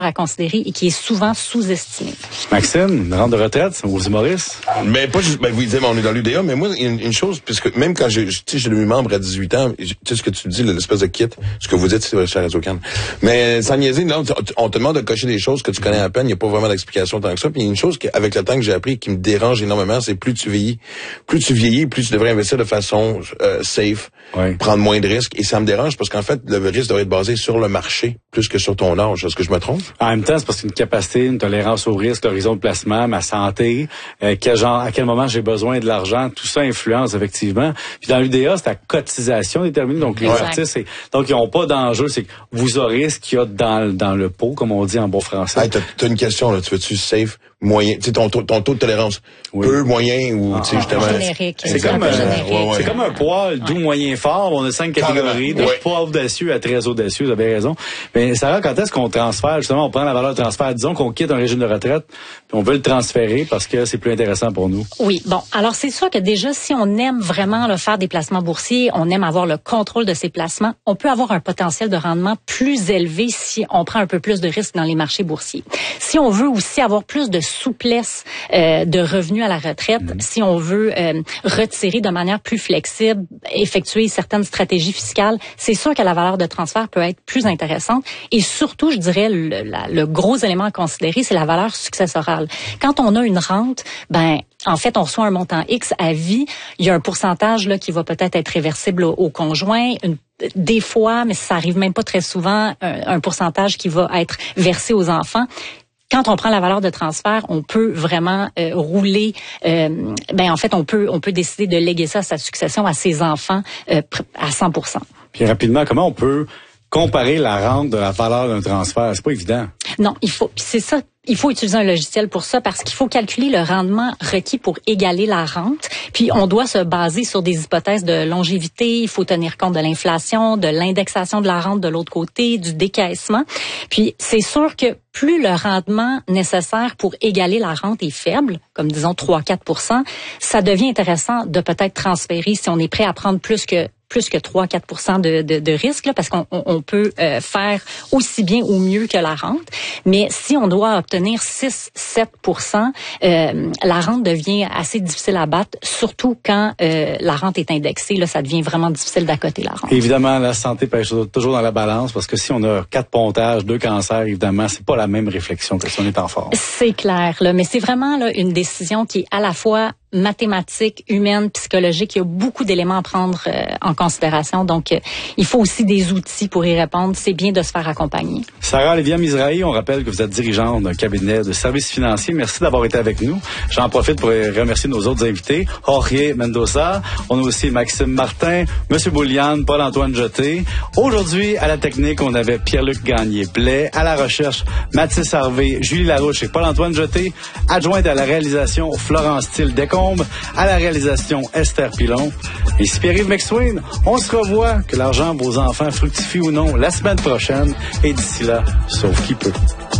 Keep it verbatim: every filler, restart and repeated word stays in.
à considérer et qui est souvent sous-estimé. Maxime, une rente de retraite aux humoristes? Mais pas juste, ben vous dites, on est dans l'U D A, mais moi, une, une chose, puisque même quand j'ai, tu sais, j'ai devenu membre à dix-huit ans, tu sais ce que tu dis, l'espèce de kit, ce que vous dites, c'est vrai, cher Radio-Can. Mais sans niaiser, là, on te demande de cocher des choses que tu connais à peine, il n'y a pas vraiment d'explication tant que ça. Puis une chose qui, avec le temps que j'ai appris, qui me dérange énormément, c'est plus tu vieillis, plus tu vieillis, plus tu devrais investir de façon euh, safe, oui. Prendre moins de risques. Et ça me dérange parce qu'en fait, le risque devrait être basé sur le marché plus que sur ton âge. Est-ce que je me trompe? En même temps, c'est parce qu'une capacité, une tolérance au risque, l'horizon de placement, ma santé, euh, quel genre, à quel moment j'ai besoin de l'argent, tout ça influence effectivement. Puis dans l'U D A, c'est la cotisation déterminée. Donc les ouais. artistes, c'est, donc ils n'ont pas d'enjeu. C'est que vous aurez ce qu'il y a dans, dans le pot, comme on dit en bon français. Hey, t'as, t'as une question là. Tu veux-tu safe? Moyen, tu sais, ton, ton taux de tolérance, oui. peu, moyen ou, ah, tu sais, justement. Générique. C'est comme, euh, ouais, ouais. c'est comme un poil doux, ouais. moyen, fort. On a cinq catégories, de ouais. poids audacieux à très audacieux, vous avez raison. Mais Sarah, quand est-ce qu'on transfère, justement, on prend la valeur de transfert, disons qu'on quitte un régime de retraite, puis on veut le transférer parce que c'est plus intéressant pour nous. Oui, bon, alors c'est sûr que déjà, si on aime vraiment là, faire des placements boursiers, on aime avoir le contrôle de ces placements, on peut avoir un potentiel de rendement plus élevé si on prend un peu plus de risques dans les marchés boursiers. Si on veut aussi avoir plus de souplesse euh, de revenus à la retraite, mmh. si on veut euh, retirer de manière plus flexible, effectuer certaines stratégies fiscales, c'est sûr que la valeur de transfert peut être plus intéressante. Et surtout, je dirais, le, la, le gros élément à considérer, c'est la valeur successorale. Quand on a une rente, ben en fait, on reçoit un montant X à vie. Il y a un pourcentage là qui va peut-être être réversible au, au conjoint. Une Des fois, mais ça arrive même pas très souvent, un, un pourcentage qui va être versé aux enfants. Quand on prend la valeur de transfert, on peut vraiment euh, rouler. Euh, ben en fait, on peut on peut décider de léguer ça à sa succession à ses enfants euh, à cent pour cent. Puis rapidement, comment on peut comparer la rente de la valeur d'un transfert? C'est pas évident. Non, il faut. Puis c'est ça. Il faut utiliser un logiciel pour ça parce qu'il faut calculer le rendement requis pour égaler la rente. Puis on doit se baser sur des hypothèses de longévité. Il faut tenir compte de l'inflation, de l'indexation de la rente de l'autre côté, du décaissement. Puis c'est sûr que plus le rendement nécessaire pour égaler la rente est faible, comme disons trois à quatre pour cent, ça devient intéressant de peut-être transférer si on est prêt à prendre plus que plus que trois à quatre pour cent de, de, de risque, là, parce qu'on on peut euh, faire aussi bien ou mieux que la rente. Mais si on doit obtenir six à sept pour cent, euh, la rente devient assez difficile à battre, surtout quand euh, la rente est indexée. Là, ça devient vraiment difficile d'accoter la rente. Évidemment, la santé pèse toujours dans la balance, parce que si on a quatre pontages, deux cancers, évidemment, c'est pas la même réflexion que si on est en forme. C'est clair, là, mais c'est vraiment là une décision qui est à la fois mathématiques, humaines, psychologiques. Il y a beaucoup d'éléments à prendre euh, en considération. Donc, euh, il faut aussi des outils pour y répondre. C'est bien de se faire accompagner. Sarah Lévien-Mizrahi, on rappelle que vous êtes dirigeante d'un cabinet de services financiers. Merci d'avoir été avec nous. J'en profite pour remercier nos autres invités. Jorge Mendoza. On a aussi Maxime Martin, Monsieur Bouliane, Paul-Antoine Jeté. Aujourd'hui, à la technique, on avait Pierre-Luc Gagné-Blais. À la recherche, Mathis Harvey, Julie Larouche et Paul-Antoine Jeté. Adjointe à la réalisation, Florence Thiel-Descombes. À la réalisation, Esther Pilon. Ici Pierre-Yves McSween. On se revoit, que l'argent de vos enfants fructifie ou non, la semaine prochaine. Et d'ici là, sauf qui peut.